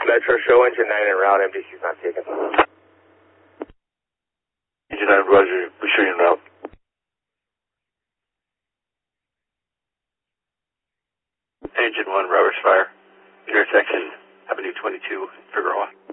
Metro, show engine 9 en route, MDC's not taken. Engine 9, Roger, we show you en route. Engine 1, Roberts Fire, intersection Avenue 22, Figueroa.